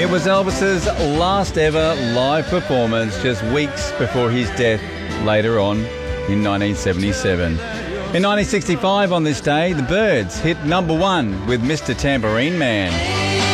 It was Elvis's last ever live performance just weeks before his death later on in 1977. In 1965 on this day, the Byrds hit number one with Mr. Tambourine Man.